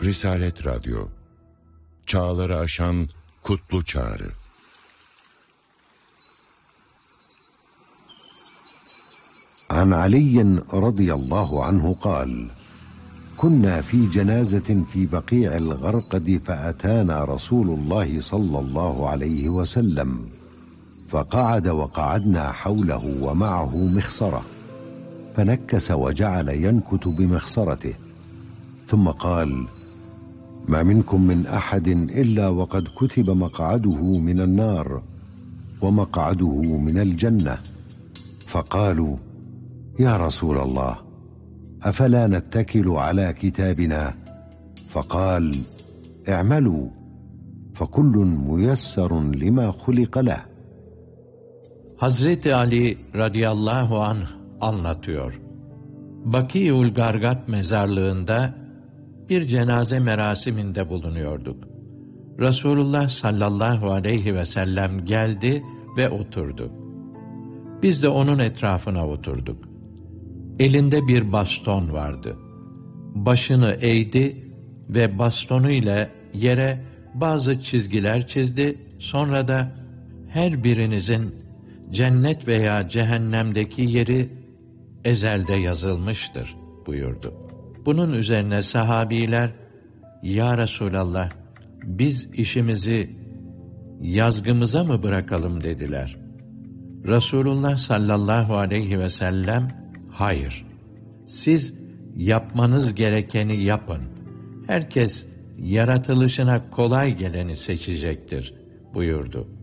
Risalet Radyo, çağları aşan kutlu çağrı. عن علي رضي الله عنه قال: كنا في جنازة في بقيع الغرقد فأتانا رسول الله صلى الله عليه وسلم فقعد وقعدنا حوله ومعه مخصرة فنكس وجعل ينكت بمخصرته ثم قال: ما منكم من أحد إلا وقد كتب مقعده من النار ومقعده من الجنة. فقالوا: يا رسول الله أفلا نتكل على كتابنا؟ فقال: اعملوا فكل ميسر لما خلق له. Hazreti Ali radıyallahu anh anlatıyor. Bakî'ül Gargat mezarlığında bir cenaze merasiminde bulunuyorduk. Resulullah sallallahu aleyhi ve sellem geldi ve oturdu. Biz de onun etrafına oturduk. Elinde bir baston vardı. Başını eğdi ve bastonuyla yere bazı çizgiler çizdi. Sonra da her birinizin cennet veya cehennemdeki yeri ezelde yazılmıştır buyurdu. Bunun üzerine sahabiler, ya Resulallah, biz işimizi yazgımıza mı bırakalım dediler. Resulullah sallallahu aleyhi ve sellem, hayır, siz yapmanız gerekeni yapın. Herkes yaratılışına kolay geleni seçecektir buyurdu.